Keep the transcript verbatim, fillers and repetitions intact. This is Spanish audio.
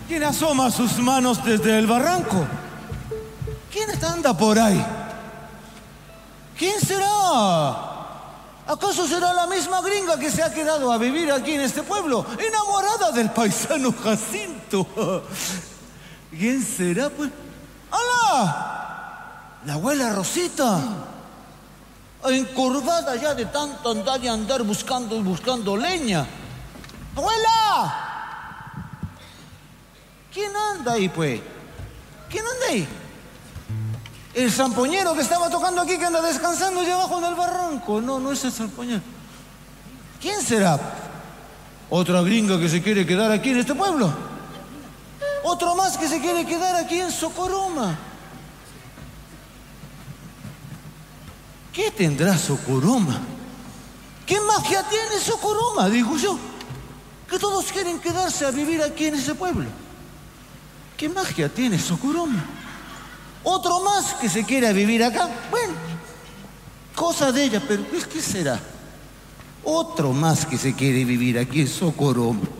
¿Quién asoma sus manos desde el barranco? ¿Quién anda por ahí? ¿Quién será? ¿Acaso será la misma gringa que se ha quedado a vivir aquí en este pueblo, enamorada del paisano Jacinto? ¿Quién será, pues? ¡Hala! La abuela Rosita, encorvada ya de tanto andar y andar buscando y buscando leña. ¡Abuela! ¿Quién anda ahí, pues? ¿Quién anda ahí? El zampoñero que estaba tocando aquí, que anda descansando allá abajo en el barranco. No, no es el zampoñero. ¿Quién será? ¿Otra gringa que se quiere quedar aquí en este pueblo? ¿Otro más que se quiere quedar aquí en Socoroma? ¿Qué tendrá Socoroma? ¿Qué magia tiene Socoroma, digo yo? Que todos quieren quedarse a vivir aquí en ese pueblo. ¿Qué magia tiene Socoroma? Otro más que se quiere vivir acá. Bueno, cosa de ella, pero ¿qué será? Otro más que se quiere vivir aquí en Socoroma.